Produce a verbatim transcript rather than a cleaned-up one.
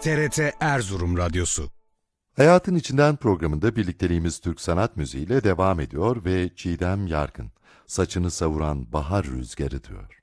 T R T Erzurum Radyosu. Hayatın İçinden programında birlikteliğimiz Türk sanat müziğiyle devam ediyor ve Çiğdem Yarkın, saçını savuran bahar rüzgarı diyor.